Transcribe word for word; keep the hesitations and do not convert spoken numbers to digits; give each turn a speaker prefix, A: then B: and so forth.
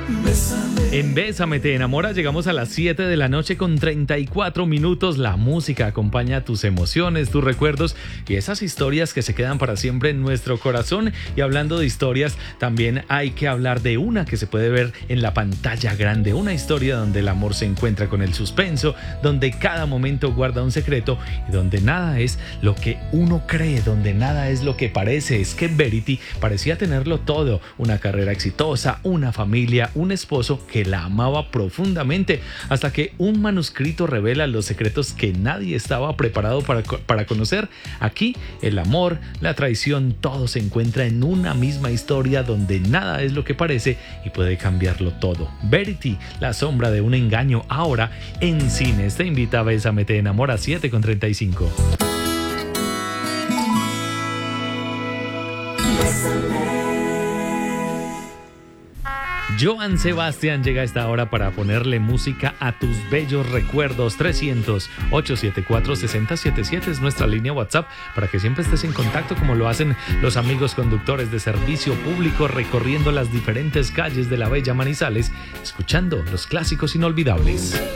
A: En Bésame te enamora llegamos a las siete de la noche con treinta y cuatro minutos. La música acompaña tus emociones, tus recuerdos y esas historias que se quedan para siempre en nuestro corazón. Y hablando de historias, también hay que hablar de una que se puede ver en la pantalla grande. Una historia donde el amor se encuentra con el suspenso, donde cada momento guarda un secreto y donde nada es lo que uno cree, donde nada es lo que parece. Es que Verity parecía tenerlo todo: una carrera exitosa, una familia, un esposo que la amaba profundamente, hasta que un manuscrito revela los secretos que nadie estaba preparado para, para conocer. Aquí el amor, la traición, todo se encuentra en una misma historia donde nada es lo que parece y puede cambiarlo todo. Verity, la sombra de un engaño, ahora en cines. Te invita a Bésame te enamora, siete con treinta y cinco. Joan Sebastián llega a esta hora para ponerle música a tus bellos recuerdos. Trescientos, ochocientos setenta y cuatro, sesenta setenta y siete es nuestra línea WhatsApp para que siempre estés en contacto, como lo hacen los amigos conductores de servicio público, recorriendo las diferentes calles de la bella Manizales, escuchando los clásicos inolvidables.